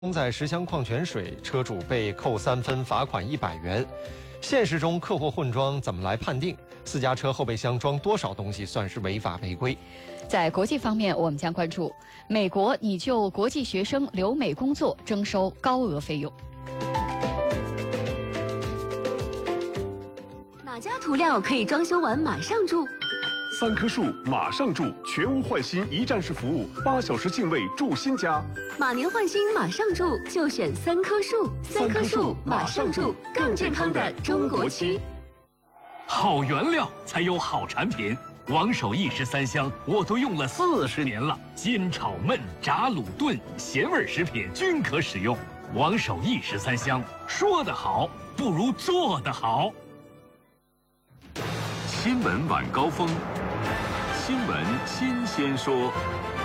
装载10箱矿泉水，车主被扣3分，罚款100元。现实中客货混装怎么来判定？私家车后备箱装多少东西算是违法违规？ 在国际方面，我们将关注美国拟就国际学生留美工作征收高额费用。 哪家涂料可以装修完马上住 ？3棵树马上住，全屋换新一站式服务，8小时净位住新家。 马年换新马上住，就选3棵树。3棵树马上住，更健康的中国区。 好原料才有好产品。王守义13香我都用了40年了，煎炒焖炸卤炖咸味食品均可使用。王守义13香，说得好不如做得好。 新闻晚高峰，新闻新鲜说。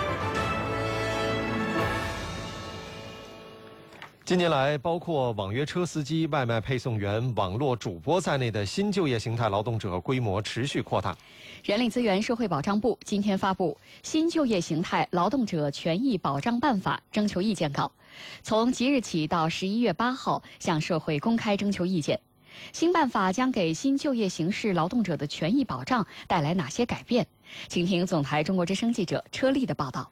近年来，包括网约车司机、外卖配送员、网络主播在内的新就业形态劳动者规模持续扩大。 人力资源社会保障部今天发布《新就业形态劳动者权益保障办法》征求意见稿，从即日起到11月8号向社会公开征求意见。新办法将给新就业形式劳动者的权益保障带来哪些改变？请听总台中国之声记者车丽的报道。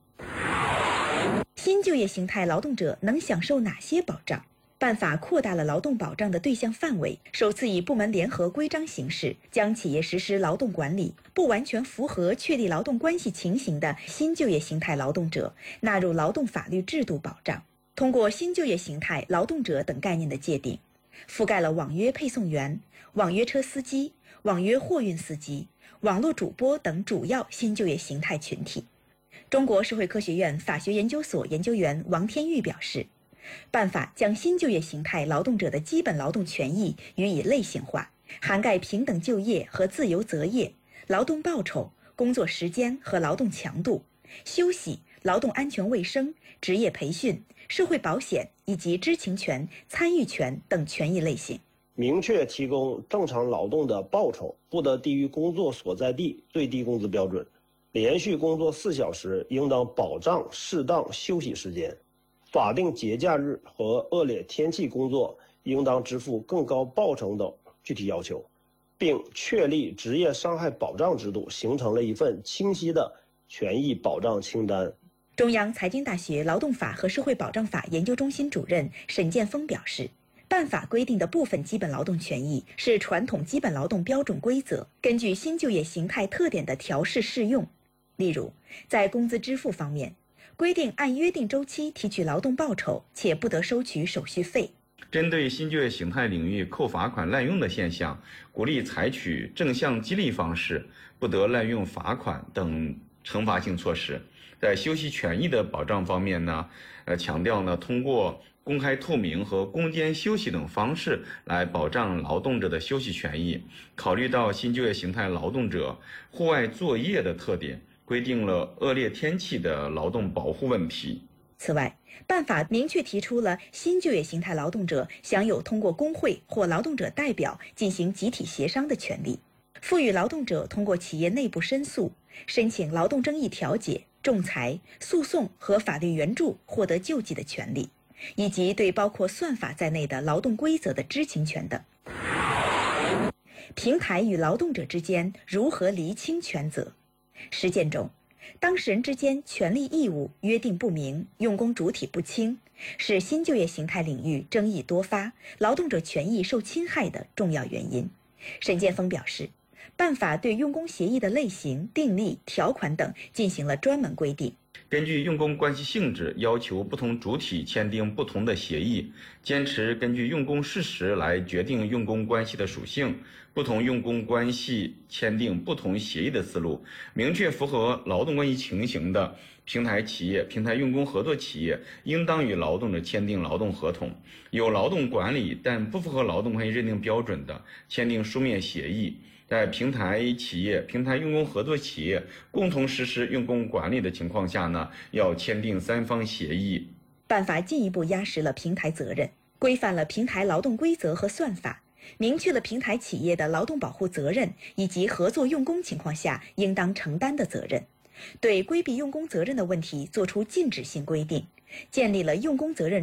新就业形态劳动者能享受哪些保障？办法扩大了劳动保障的对象范围，首次以部门联合规章形式，将企业实施劳动管理不完全符合确立劳动关系情形的新就业形态劳动者纳入劳动法律制度保障。通过新就业形态劳动者等概念的界定，覆盖了网约配送员、网约车司机、网约货运司机、网络主播等主要新就业形态群体。中国社会科学院法学研究所研究员王天玉表示，办法将新就业形态劳动者的基本劳动权益予以类型化，涵盖平等就业和自由择业、劳动报酬、工作时间和劳动强度、休息、劳动安全卫生、职业培训、社会保险以及知情权、参与权等权益类型。 明确提供正常劳动的报酬不得低于工作所在地最低工资标准，连续工作4小时应当保障适当休息时间，法定节假日和恶劣天气工作应当支付更高报酬等具体要求，并确立职业伤害保障制度，形成了一份清晰的权益保障清单。 中央财经大学劳动法和社会保障法研究中心主任沈建峰表示，办法规定的部分基本劳动权益是传统基本劳动标准规则根据新就业形态特点的调试适用。例如，在工资支付方面，规定按约定周期提取劳动报酬，且不得收取手续费。 针对新就业形态领域扣罚款滥用的现象，鼓励采取正向激励方式，不得滥用罚款等惩罚性措施。在休息权益的保障方面呢，强调呢，通过公开透明和攻坚休息等方式来保障劳动者的休息权益。考虑到新就业形态劳动者户外作业的特点，规定了恶劣天气的劳动保护问题。 此外，办法明确提出了新就业形态劳动者享有通过工会或劳动者代表进行集体协商的权利，赋予劳动者通过企业内部申诉、申请劳动争议调解、仲裁、诉讼和法律援助获得救济的权利，以及对包括算法在内的劳动规则的知情权等。平台与劳动者之间如何厘清权责？实践中，当事人之间权利义务约定不明，用工主体不清，是新就业形态领域争议多发、劳动者权益受侵害的重要原因。沈建峰表示，办法对用工协议的类型、订立、条款等进行了专门规定。 根据用工关系性质，要求不同主体签订不同的协议，坚持根据用工事实来决定用工关系的属性，不同用工关系签订不同协议的思路，明确符合劳动关系情形的平台企业、平台用工合作企业应当与劳动者签订劳动合同，有劳动管理但不符合劳动关系认定标准的，签订书面协议。在平台企业、平台用工合作企业共同实施用工管理的情况下呢，要签订3方协议。 办法进一步压实了平台责任，规范了平台劳动规则和算法，明确了平台企业的劳动保护责任以及合作用工情况下应当承担的责任， 对规避用工责任的问题作出禁止性规定，建立了用工责任